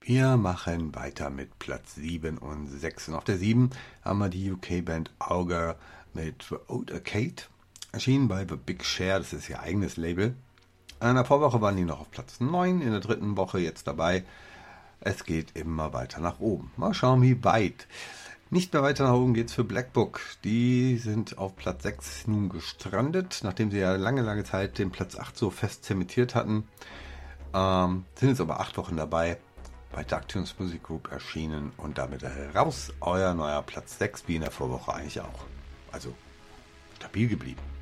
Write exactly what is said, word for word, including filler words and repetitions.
Wir machen weiter mit Platz sieben und sechs. Und auf der sieben haben wir die U K-Band Auger mit The Old Arcade. Erschienen bei The Big Share, das ist ihr eigenes Label. In der Vorwoche waren die noch auf Platz neun, in der dritten Woche jetzt dabei. Es geht immer weiter nach oben. Mal schauen, wie weit. Nicht mehr weiter nach oben geht's für Black Book. Die sind auf Platz sechs nun gestrandet, nachdem sie ja lange, lange Zeit den Platz acht so fest zementiert hatten. Ähm, sind jetzt aber acht Wochen dabei. Bei Darktunes Music Group erschienen und damit raus euer neuer Platz sechs, wie in der Vorwoche eigentlich auch. Also stabil geblieben.